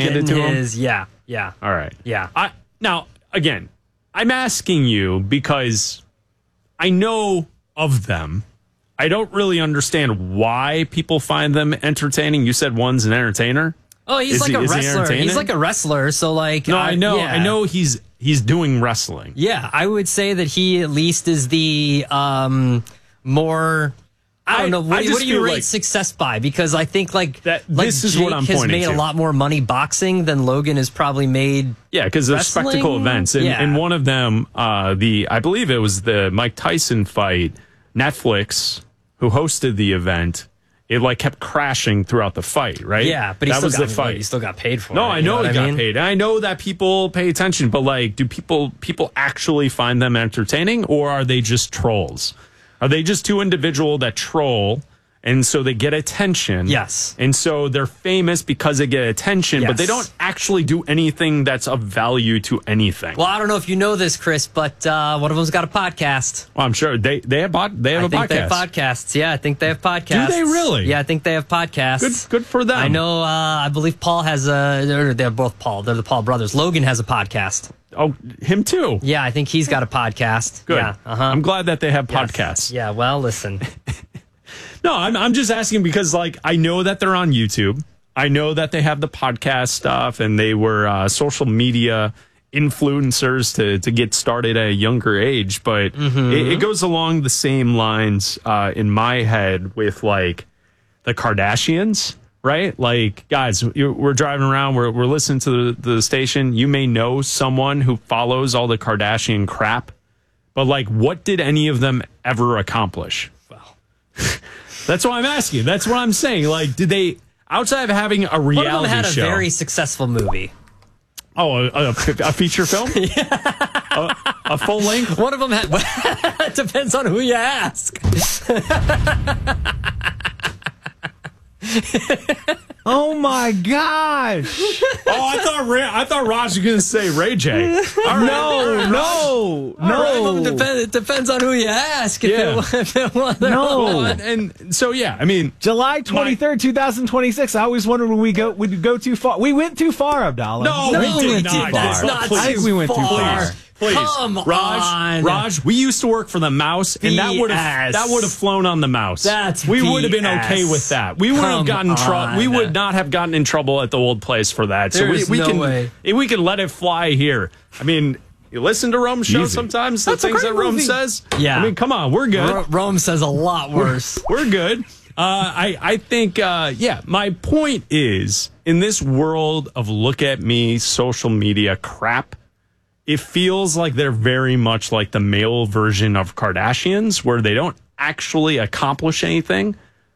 handed to him? Yeah. All right. Yeah. Now, again, I'm asking you because I know of them. I don't really understand why people find them entertaining. You said one's an entertainer. Oh, he's like a wrestler. He's like a wrestler. So, like, no, I know. Yeah. I know he's doing wrestling. Yeah, I would say that he at least is the more. I don't know. What do you rate success by? Because I think this is what I'm pointing to. Jake has made a lot more money boxing than Logan has probably made. Yeah, because there's spectacle events, and one of them, I believe it was the Mike Tyson fight. Netflix, who hosted the event, it kept crashing throughout the fight, right? Yeah, but he still got paid for it. No, I know he got paid. I know that people pay attention, but do people actually find them entertaining, or are they just trolls? Are they just two individuals that troll, and so they get attention? Yes. And so they're famous because they get attention, but they don't actually do anything that's of value to anything. Well, I don't know if you know this, Chris, but one of them's got a podcast. Well, I'm sure they have a podcast. I think they have podcasts. Yeah, I think they have podcasts. Do they really? Yeah, I think they have podcasts. Good for them. I know. I believe Paul has they're both Paul. They're the Paul brothers. Logan has a podcast. Oh, him too. Yeah, I think he's got a podcast. Good. Yeah, I'm glad that they have podcasts. Yeah, well, listen. No, I'm just asking because I know that they're on YouTube. I know that they have the podcast stuff, and they were social media influencers to get started at a younger age. But it goes along the same lines in my head with the Kardashians. Right? Guys, we're driving around, we're listening to the station. You may know someone who follows all the Kardashian crap, but what did any of them ever accomplish? Well, that's what I'm asking. That's what I'm saying. Did they, outside of having a reality show? One of them had a very successful movie. Oh, a feature film? Yeah. A full length? One of them had, it depends on who you ask. Oh my gosh! I thought Raj was going to say Ray J. All right. No. It depends on who you ask. And so July 23rd, 2026. I always wondered when we'd go too far. We went too far, Abdallah. No, we did not. That's not I think we went too far. Please, come on, Raj. We used to work for the Mouse, and that would have flown on the Mouse. We would have been okay with that. We would have gotten trouble. We would not have gotten in trouble at the old place for that. There's so we can let it fly here. I mean, you listen to Rome's show sometimes. The things that Rome says. Yeah. I mean, come on, we're good. Rome says a lot worse. We're good. I think. My point is, in this world of look at me, social media crap, it feels like they're very much like the male version of Kardashians, where they don't actually accomplish anything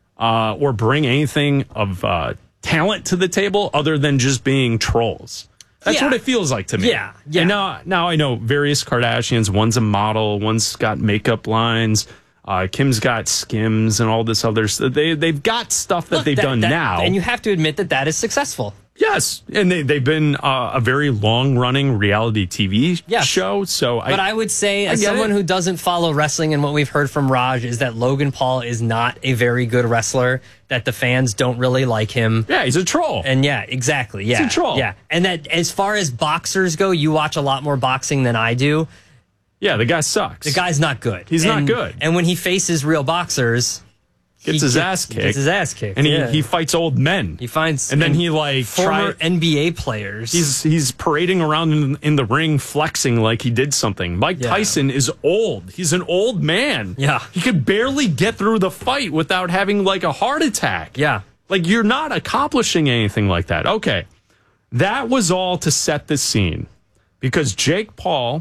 or bring anything of talent to the table other than just being trolls. That's what it feels like to me. Yeah. And now I know various Kardashians. One's a model. One's got makeup lines. Kim's got Skims and all this other stuff. They've got stuff that they've done now. And you have to admit that is successful. Yes, and they've been a very long-running reality TV show. But I would say, as someone who doesn't follow wrestling, and what we've heard from Raj is that Logan Paul is not a very good wrestler, that the fans don't really like him. Yeah, he's a troll. And exactly. Yeah, he's a troll. Yeah, and that as far as boxers go, you watch a lot more boxing than I do. Yeah, the guy sucks. The guy's not good. He's not good. And when he faces real boxers... Gets his ass kicked. And he fights old men. He finds... And then he former NBA players. He's parading around in the ring flexing like he did something. Mike Tyson is old. He's an old man. Yeah. He could barely get through the fight without having a heart attack. Yeah. You're not accomplishing anything like that. Okay. That was all to set the scene. Because Jake Paul,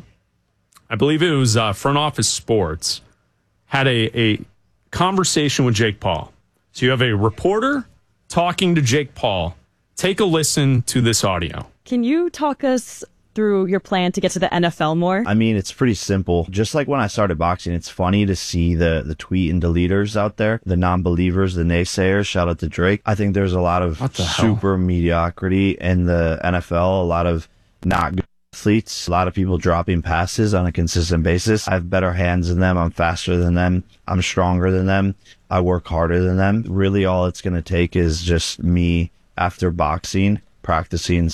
I believe it was Front Office Sports, had a conversation with Jake Paul. So you have a reporter talking to Jake Paul. Take a listen to this audio. Can you talk us through your plan to get to the NFL more? I mean, it's pretty simple. Just like when I started boxing, it's funny to see the tweet and deleters out there, the non-believers, the naysayers. Shout out to Drake. I think there's a lot of super mediocrity in the NFL, a lot of not good athletes, a lot of people dropping passes on a consistent basis. I have better hands than them. I'm faster than them. I'm stronger than them. I work harder than them. Really, all it's going to take is just me after boxing, practicing